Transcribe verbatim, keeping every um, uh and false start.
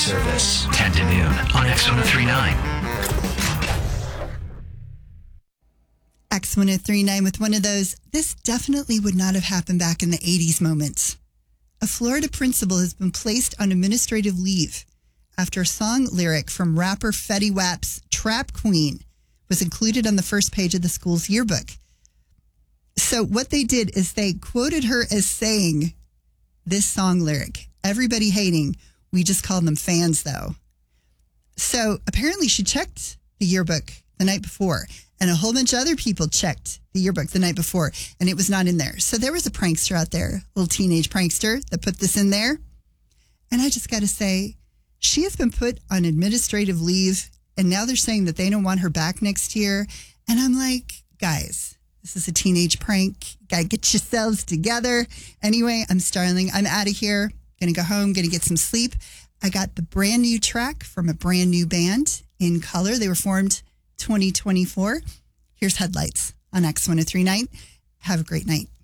Service, ten to noon on X ten thirty-nine. X ten thirty-nine with one of those, this definitely would not have happened back in the eighties moments. A Florida principal has been placed on administrative leave after a song lyric from rapper Fetty Wap's Trap Queen was included on the first page of the school's yearbook. So what they did is they quoted her as saying this song lyric, "Everybody hating, we just call them fans though." So apparently she checked the yearbook the night before, and a whole bunch of other people checked the yearbook the night before, and it was not in there. So there was a prankster out there, a little teenage prankster that put this in there. And I just got to say, she has been put on administrative leave, and now they're saying that they don't want her back next year. And I'm like, guys, this is a teenage prank. Gotta get yourselves together. Anyway, I'm Starling. I'm out of here. Gonna go home, gonna get some sleep. I got the brand new track from a brand new band, In Color. They were formed twenty twenty-four. Here's Headlights on X ten thirty-nine. Have a great night.